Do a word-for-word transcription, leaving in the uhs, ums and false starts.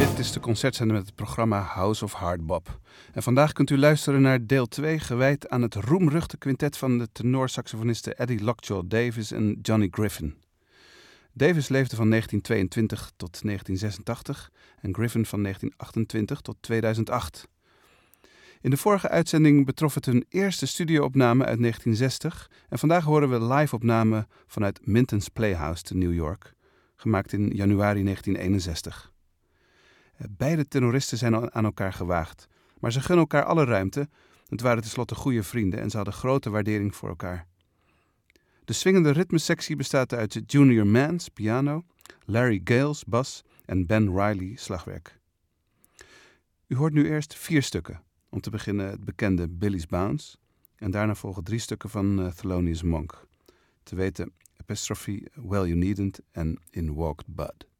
Dit is de concertzender met het programma House of Hard Bop. En vandaag kunt u luisteren naar deel twee, gewijd aan het roemruchte quintet van de tenorsaxofonisten Eddie Lockjaw Davis en Johnny Griffin. Davis leefde van negentien tweeëntwintig tot negentien zesentachtig en Griffin van negentien achtentwintig tot tweeduizend acht. In de vorige uitzending betrof het hun eerste studioopname uit negentien zestig en vandaag horen we live-opname vanuit Minton's Playhouse te New York, gemaakt in januari negentien eenenzestig. Beide tenoristen zijn aan elkaar gewaagd, maar ze gunnen elkaar alle ruimte. Het waren tenslotte goede vrienden en ze hadden grote waardering voor elkaar. De swingende ritmesectie bestaat uit Junior Mans, piano, Larry Gales, bas en Ben Riley, slagwerk. U hoort nu eerst vier stukken. Om te beginnen het bekende Billy's Bounce en daarna volgen drie stukken van uh, Thelonious Monk. Te weten Epistrophe, Well You Needn't en In Walked Bud.